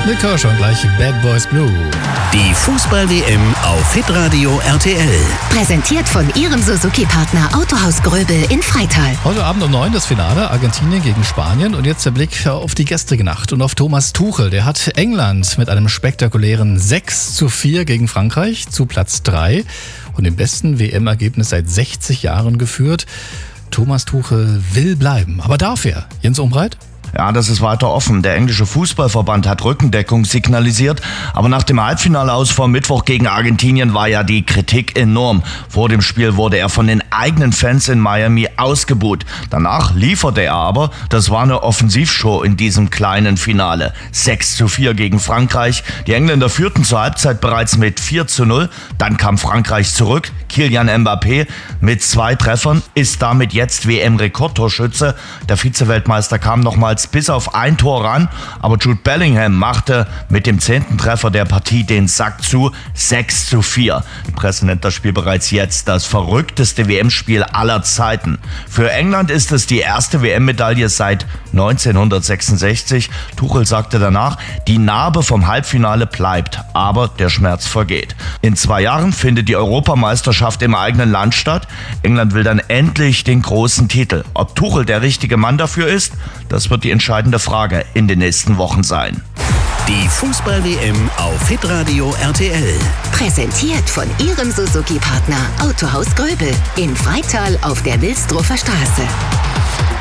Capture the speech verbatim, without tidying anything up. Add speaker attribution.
Speaker 1: Nick Kershaw und gleich Bad Boys Blue.
Speaker 2: Die Fußball-W M auf Hitradio R T L.
Speaker 3: Präsentiert von Ihrem Suzuki-Partner Autohaus Gröbel in Freital.
Speaker 1: Heute Abend um neun das Finale, Argentinien gegen Spanien. Und jetzt der Blick auf die gestrige Nacht und auf Thomas Tuchel. Der hat England mit einem spektakulären sechs zu vier gegen Frankreich zu Platz drei und dem besten W M-Ergebnis seit sechzig Jahren geführt. Thomas Tuchel will bleiben. Aber darf er? Jens Umbreit?
Speaker 4: Ja, das ist weiter offen. Der englische Fußballverband hat Rückendeckung signalisiert, aber nach dem Halbfinale aus vor Mittwoch gegen Argentinien war ja die Kritik enorm. Vor dem Spiel wurde er von den eigenen Fans in Miami ausgebuht. Danach lieferte er aber. Das war eine Offensivshow in diesem kleinen Finale. sechs zu vier gegen Frankreich. Die Engländer führten zur Halbzeit bereits mit vier zu null. Dann kam Frankreich zurück. Kylian Mbappé mit zwei Treffern ist damit jetzt W M-Rekordtorschütze. Der Vize-Weltmeister kam nochmals bis auf ein Tor ran, aber Jude Bellingham machte mit dem zehnten Treffer der Partie den Sack zu. Sechs zu vier. Die Presse nennt das Spiel bereits jetzt das verrückteste W M-Spiel aller Zeiten. Für England ist es die erste W M-Medaille seit neunzehnhundertsechsundsechzig. Tuchel sagte danach, die Narbe vom Halbfinale bleibt, aber der Schmerz vergeht. In zwei Jahren findet die Europameisterschaft im eigenen Land statt. England will dann endlich den großen Titel. Ob Tuchel der richtige Mann dafür ist, das wird die entscheidende Frage in den nächsten Wochen sein.
Speaker 2: Die Fußball-W M auf Hitradio R T L.
Speaker 3: Präsentiert von Ihrem Suzuki-Partner Autohaus Gröbel in Freital auf der Wilsdruffer Straße.